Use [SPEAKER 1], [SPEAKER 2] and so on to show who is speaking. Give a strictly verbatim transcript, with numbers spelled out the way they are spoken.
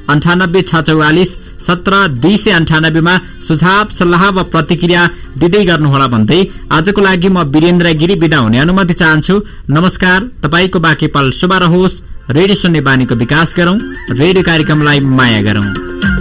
[SPEAKER 1] अन्ठानब्बे छ चौवालिस सत्र दुई सय अन्ठानब्बेमा सुझाव सल्लाह वा प्रतिक्रिया दिँदै गर्नुहोला भन्दै आजको लागि म वीरेन्द्र गिरी बिदा हुने अनुमति चाहन्छु। नमस्कार। तपाईको बाँकी पल शुभ रहोस्। रेडियो सुन्ने बानीको विकास गरौं, रेडियो कार्यक्रमलाई माया गरौं।